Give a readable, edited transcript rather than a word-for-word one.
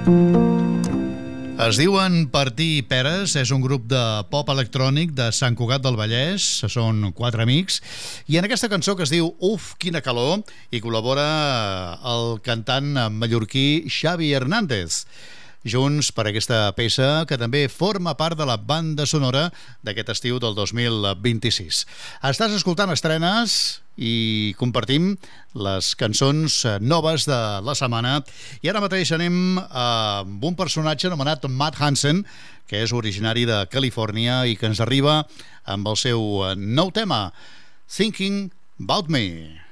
Es diuen Partir Peres, és un grup de pop electrònic de Sant Cugat del Vallès, són 4 amics, i en aquesta cançó que es diu Uf, quina calor, hi col·labora el cantant mallorquí Xavi Hernández, junts per aquesta peça que també forma part de la banda sonora d'aquest estiu del 2026. Estàs escoltant estrenes i compartim les cançons noves de la setmana i ara mateix anem amb un personatge anomenat Matt Hansen, que és originari de Califòrnia i que ens arriba amb el seu nou tema Thinking About Me.